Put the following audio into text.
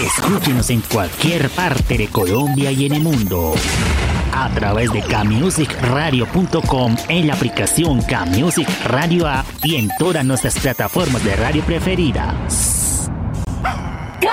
Escúchenos en cualquier parte de Colombia y en el mundo a través de kmusicradio.com, en la aplicación Kmusic Radio App y en todas nuestras plataformas de radio preferidas.